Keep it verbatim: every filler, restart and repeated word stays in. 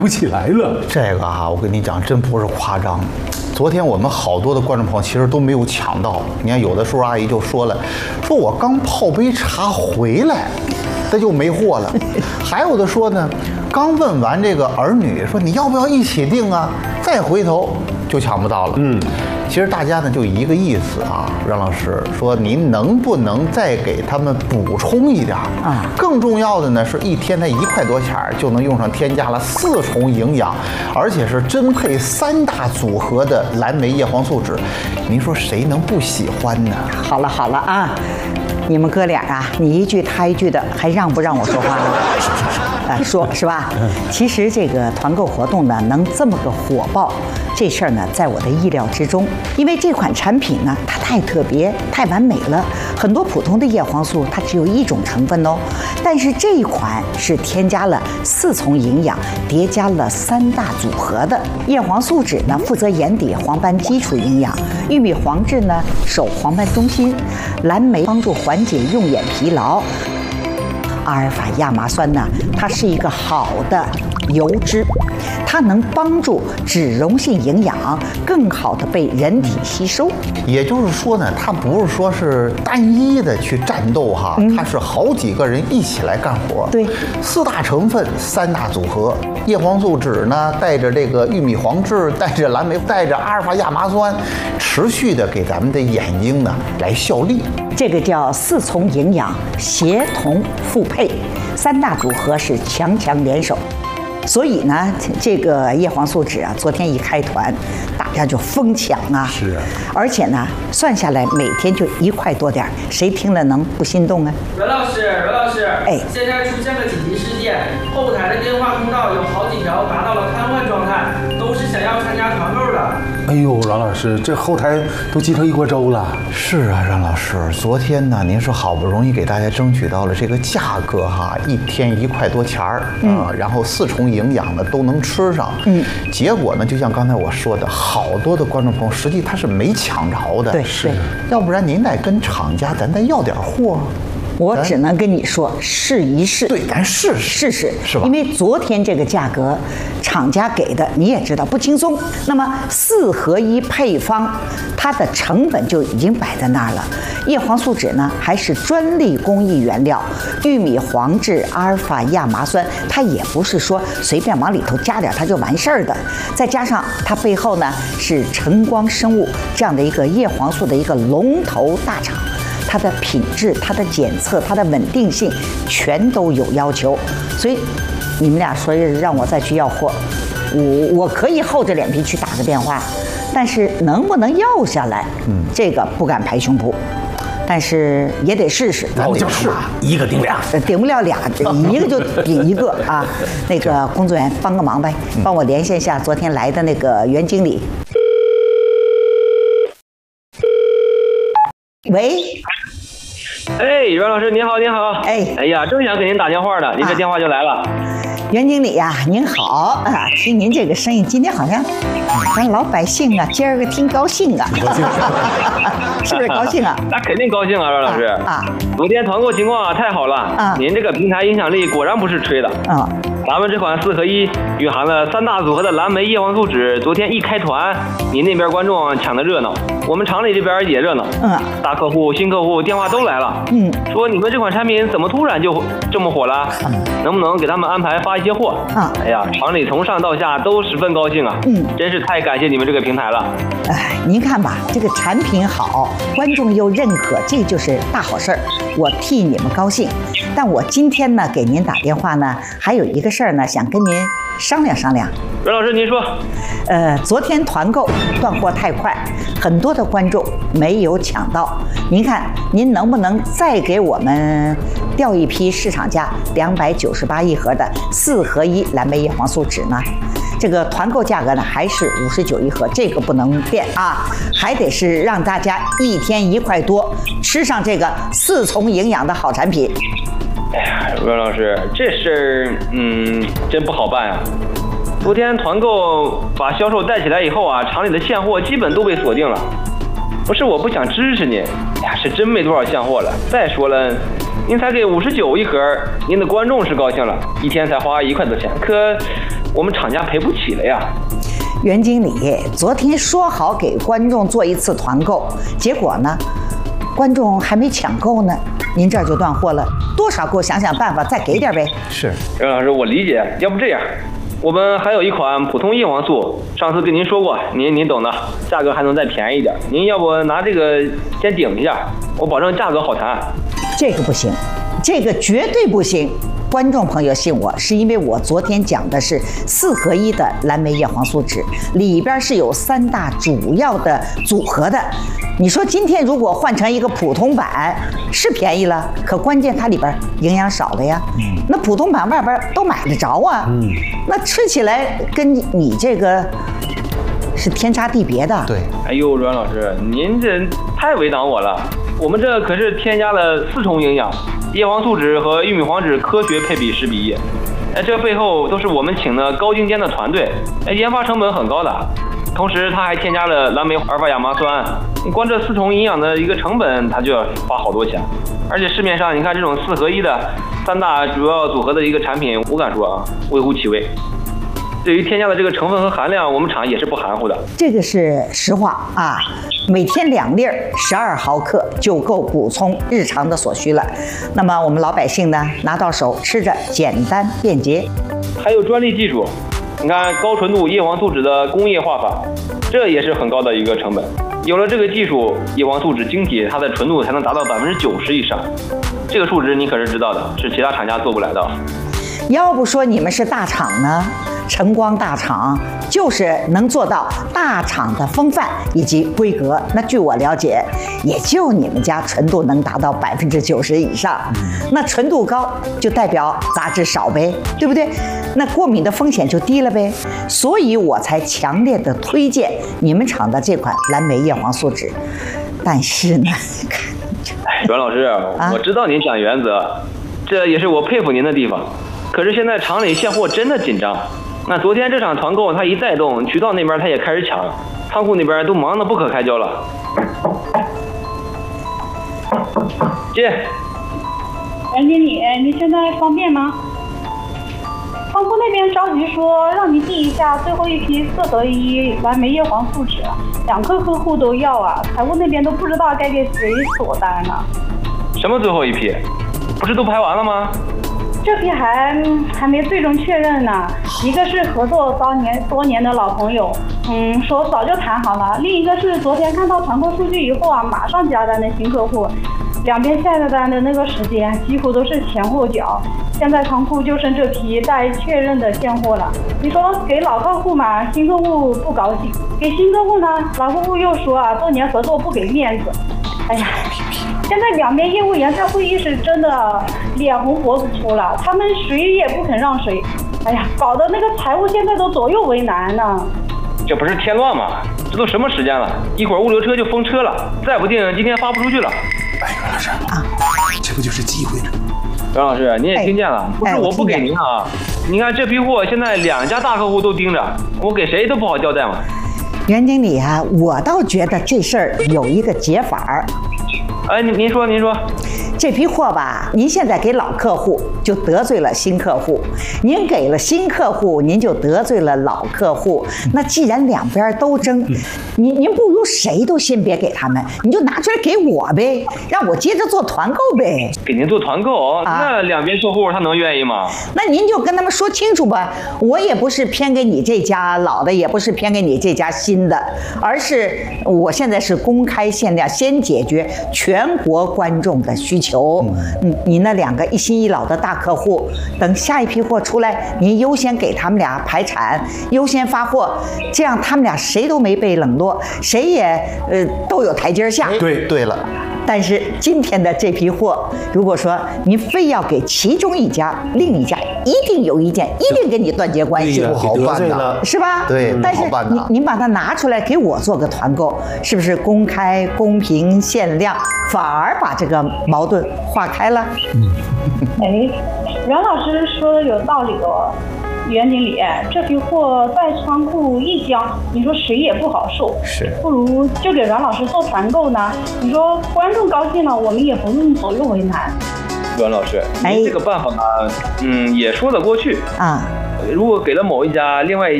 不起来了。 这个啊，我跟你讲，真不是夸张。昨天我们好多的观众朋友其实都没有抢到。你看，有的叔叔阿姨就说了，说我刚泡杯茶回来，那就没货了。还有的说呢，刚问完这个儿女，说你要不要一起订啊？再回头就抢不到了。嗯。其实大家呢就一个意思啊，让老师说您能不能再给他们补充一点啊？更重要的呢是一天才一块多钱就能用上添加了四重营养，而且是真配三大组合的蓝莓叶黄素酯，您说谁能不喜欢呢？ 好了好了啊，你们哥俩啊，你一句他一句的，还让不让我说话了？啊，说是吧？其实这个团购活动呢，能这么个火爆，这事儿呢，在我的意料之中。因为这款产品呢，它太特别、太完美了。很多普通的叶黄素它只有一种成分哦，但是这一款是添加了四重营养，叠加了三大组合的。叶黄素酯呢，负责眼底黄斑基础营养；玉米黄质呢，守黄斑中心；蓝莓帮助缓解用眼疲劳。阿尔法亚麻酸呢，它是一个好的油脂，它能帮助脂溶性营养更好的被人体吸收。 也就是说呢，它不是说是单一的去战斗哈，嗯、它是好几个人一起来干活。 对， 四大成分，三大组合，叶黄素酯呢，带着这个玉米黄质，带着蓝莓，带着阿尔法亚麻酸，持续的给咱们的眼睛呢来效力。 这个叫四重营养，协同复配，三大组合是强强联手。所以呢，这个叶黄素酯啊，昨天一开团，大家就疯抢啊！ 是啊， 而且呢，算下来每天就一块多点，谁听了能不心动啊？ 阮老师，阮老师， 哎， 现在出现了紧急事件，后台的电话通道有好几条达到了瘫痪状态，都是想要参加团购的。 哎呦，阮老师，这后台都积成一锅粥了。 是啊，阮老师，昨天呢，您是好不容易给大家争取到了这个价格哈，一天一块多钱儿啊，嗯、然后四重营养的都能吃上。嗯，结果呢，就像刚才我说的，好多的观众朋友实际他是没抢着的。 对，是， 要不然您得跟厂家咱再要点货。 我只能跟你说，试一试。 对，咱试试试， 是吧？ 因为昨天这个价格，厂家给的你也知道不轻松。那么四合一配方，它的成本就已经摆在那儿了。叶黄素酯呢，还是专利工艺原料，玉米黄质、阿尔法亚麻酸，它也不是说随便往里头加点它就完事儿的。再加上它背后呢是晨光生物这样的一个叶黄素的一个龙头大厂。它的品质、它的检测、它的稳定性，全都有要求。所以，你们俩说让我再去要货，我我可以厚着脸皮去打个电话，但是能不能要下来，嗯，这个不敢拍胸脯，但是也得试试。 老将是一个顶俩， 顶不了俩，一个就顶一个啊。那个工作人员帮个忙呗，帮我连线一下昨天来的那个袁经理。喂， 哎，阮老师您好，您好。 哎， 哎呀，正想给您打电话呢，您这电话就来了。 袁经理呀、啊，您好啊！听您这个声音，今天好像咱老百姓啊，今儿个挺高兴啊，是不是高兴啊？ 那肯定高兴啊，阮老师啊！昨天团购情况啊太好了啊！您这个平台影响力果然不是吹的啊！咱们这款四合一蕴含了三大组合的蓝莓叶黄素酯，昨天一开团，您那边观众抢得热闹，我们厂里这边也热闹。嗯，大客户、新客户电话都来了。嗯，说你们这款产品怎么突然就这么火了？嗯，能不能给他们安排发一些货？啊，哎呀，厂里从上到下都十分高兴啊。嗯，真是太感谢你们这个平台了。 哎，您看吧，这个产品好，观众又认可，这就是大好事儿。我替你们高兴。但我今天呢给您打电话呢，还有一个事儿呢，想跟您商量商量。 阮老师您说。 呃，昨天团购断货太快，很多的观众没有抢到。您看，您能不能再给我们调一批市场价两百九十八一盒的四合一蓝莓叶黄素酯呢？这个团购价格呢还是五十九一盒，这个不能变啊，还得是让大家一天一块多吃上这个四重营养的好产品。 哎呀，阮老师，这事儿嗯真不好办呀、啊。昨天团购把销售带起来以后啊，厂里的现货基本都被锁定了。不是我不想支持您，哎呀，是真没多少现货了。再说了，您才给五十九一盒，您的观众是高兴了，一天才花一块多钱，可我们厂家赔不起了呀。 袁经理，昨天说好给观众做一次团购，结果呢，观众还没抢购呢，您这儿就断货了，多少给我想想办法，再给点呗。 是， 袁老师，我理解，要不这样，我们还有一款普通叶黄素，上次跟您说过，您您懂的，价格还能再便宜一点，您要不拿这个先顶一下，我保证价格好谈。 这个不行，这个绝对不行。观众朋友信我，是因为我昨天讲的是四合一的蓝莓叶黄素酯，里边是有三大主要的组合的。你说今天如果换成一个普通版，是便宜了，可关键它里边营养少了呀。嗯，那普通版外边都买得着啊。嗯，那吃起来跟你这个是天差地别的。 对， 哎呦，阮老师，您这太为难我了。我们这可是添加了四重营养。叶黄素酯和玉米黄酯科学配比十比一，哎，这背后都是我们请的高精尖的团队，哎，研发成本很高的。同时，它还添加了蓝莓阿尔法亚麻酸，你光这四重营养的一个成本，它就要花好多钱。而且市面上你看这种四合一的三大主要组合的一个产品，我敢说啊，微乎其微。对于添加的这个成分和含量，我们厂也是不含糊的。 这个是实话啊，每天两粒儿，十二毫克就够补充日常的所需了。那么我们老百姓呢，拿到手吃着简单便捷。 还有专利技术，你看高纯度叶黄素酯的工业化法，这也是很高的一个成本。有了这个技术，叶黄素酯晶体它的纯度才能达到百分之九十以上。这个数值你可是知道的，是其他厂家做不来的。 要不说你们是大厂呢？晨光大厂就是能做到大厂的风范以及规格。那据我了解，也就你们家纯度能达到百分之九十以上。那纯度高就代表杂质少呗，对不对？那过敏的风险就低了呗。所以我才强烈的推荐你们厂的这款蓝莓叶黄素酯。但是呢， 哎，阮老师，啊、我知道您讲原则，这也是我佩服您的地方。可是现在厂里现货真的紧张。那昨天这场团购它一带动，渠道那边它也开始抢，仓库那边都忙得不可开交了。接， 袁经理，你现在方便吗？仓库那边着急说让你递一下最后一批四合一蓝莓叶黄素酯，两个客户都要啊，财务那边都不知道该给谁锁单呢。 什么最后一批？不是都排完了吗？ 这批还还没最终确认呢，一个是合作多年多年的老朋友，嗯，说早就谈好了；另一个是昨天看到团购数据以后啊，马上加单的新客户，两边下单的那个时间几乎都是前后脚。现在仓库就剩这批待确认的现货了。你说给老客户嘛，新客户不高兴；给新客户呢，老客户又说啊，多年合作不给面子。哎呀，现在两边业务员在会议室真的脸红脖子粗了，他们谁也不肯让谁。哎呀，搞得那个财务现在都左右为难呢。 这不是添乱吗？这都什么时间了？一会儿物流车就封车了，再不定今天发不出去了。 哎，袁老师啊，这不就是机会吗？ 袁老师，您也听见了，不是我不给您啊。你看这批货现在两家大客户都盯着，我给谁都不好交代嘛。 袁经理啊，我倒觉得这事儿有一个解法儿。 哎，您您说您说， 这批货吧，您现在给老客户就得罪了新客户，您给了新客户，您就得罪了老客户。那既然两边都争，您您不如谁都先别给他们，你就拿出来给我呗，让我接着做团购呗。 给您做团购，啊、那两边客户他能愿意吗？ 那您就跟他们说清楚吧，我也不是偏给你这家老的，也不是偏给你这家新的，而是我现在是公开限量，先解决全国观众的需求。嗯，你那两个一新一老的大客户，等下一批货出来，您优先给他们俩排产，优先发货，这样他们俩谁都没被冷落，谁也呃都有台阶下。 对，对了。 但是今天的这批货，如果说您非要给其中一家，另一家一定有意见，一定跟你断绝关系， 不好办的， 是吧？ 对， 但是您您把它拿出来给我做个团购，是不是公开、公平、限量，反而把这个矛盾化开了？ 嗯，哎，袁老师说的有道理哦。袁经理，这批货在仓库一僵，你说谁也不好受， 是， 不如就给阮老师做团购呢。你说观众高兴了，我们也不用左右为难。 阮老师，您这个办法呢，嗯，也说得过去啊。 如果给了某一家，另外一